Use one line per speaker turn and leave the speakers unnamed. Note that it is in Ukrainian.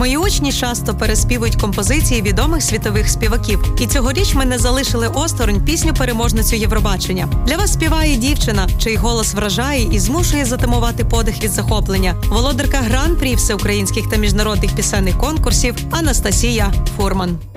Мої учні часто переспівують композиції відомих світових співаків. І цьогоріч ми не залишили осторонь пісню-переможницю Євробачення. Для вас співає дівчина, чий голос вражає і змушує затамувати подих від захоплення. Володарка гран-прі всеукраїнських та міжнародних пісенних конкурсів Анастасія Фурман.